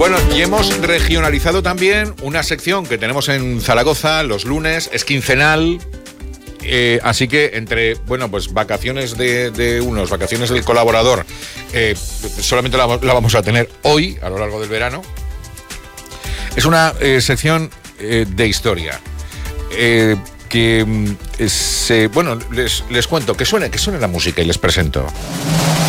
Bueno, y hemos regionalizado también una sección que tenemos en Zaragoza los lunes, es quincenal. Así que entre, pues vacaciones de unos, vacaciones del colaborador, solamente la vamos a tener hoy, a lo largo del verano. Es una sección de historia. Les cuento, que suene la música y les presento.